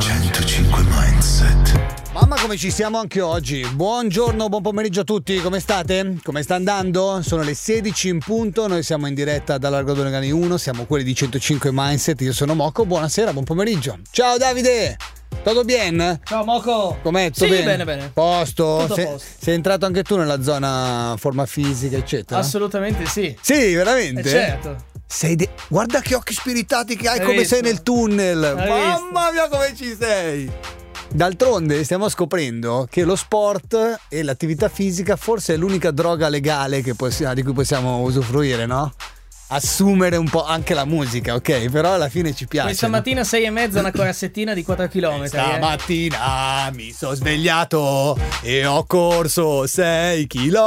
105 Mindset. Mamma, come ci siamo anche oggi. Buongiorno, buon pomeriggio a tutti, come state? Come sta andando? Sono le 16 in punto, noi siamo in diretta da Largo Donegani 1, siamo quelli di 105 Mindset, io sono Moco, buonasera, buon pomeriggio. Ciao Davide! Tutto bene? Ciao Moco! Com'è? Tutto sì, bene. Posto? Tutto a posto. Sei entrato anche tu nella zona forma fisica, eccetera? Assolutamente sì. Sì, veramente? Certo. Guarda che occhi spiritati che hai, Hai come visto? sei nel tunnel. Hai Mamma mia, come ci sei! D'altronde stiamo scoprendo che lo sport e l'attività fisica forse è l'unica droga legale di cui possiamo usufruire, no? Assumere un po' anche la musica, ok? Però alla fine ci piace. Questa mattina 6:30 una corsettina di 4 km. Stamattina mi sono svegliato e ho corso 6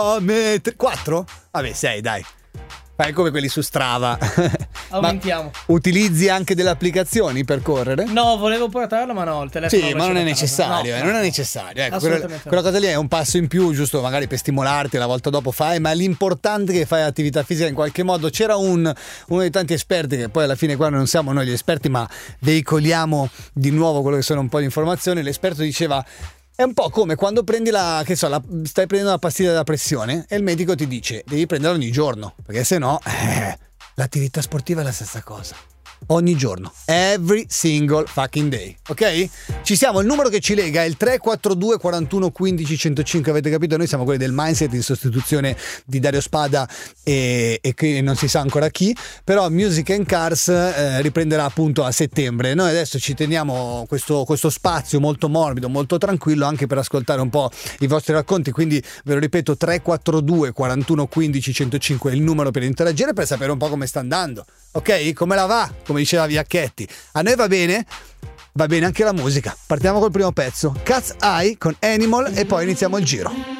km. 4? Vabbè, 6, dai. Fai come quelli su Strava. Aumentiamo. Ma utilizzi anche delle applicazioni per correre? No, volevo portarlo, ma no, il telefono. Sì, lo ma non è lascio a casa. necessario, No, non è necessario. Ecco, assolutamente quella cosa lì è un passo in più, giusto magari per stimolarti, la volta dopo fai, ma l'importante è che fai attività fisica in qualche modo. C'era uno dei tanti esperti, che poi alla fine qua non siamo noi gli esperti, ma veicoliamo di nuovo quello che sono un po' di informazioni. L'esperto diceva: è un po' come quando prendi stai prendendo la pastiglia della pressione e il medico ti dice devi prenderla ogni giorno, perché se no l'attività sportiva è la stessa cosa. Ogni giorno, every single fucking day, ok? Ci siamo, il numero che ci lega è il 342 41 15 105, avete capito? Noi siamo quelli del Mindset in sostituzione di Dario Spada e che non si sa ancora chi, però Music and Cars riprenderà appunto a settembre. Noi adesso ci teniamo questo spazio molto morbido, molto tranquillo, anche per ascoltare un po' i vostri racconti, quindi ve lo ripeto, 342 41 15 105 è il numero per interagire, per sapere un po' come sta andando, ok? Come la va? Come diceva Viacchetti, a noi va bene anche la musica. Partiamo col primo pezzo, Cat's Eye con Animal, e poi iniziamo il giro.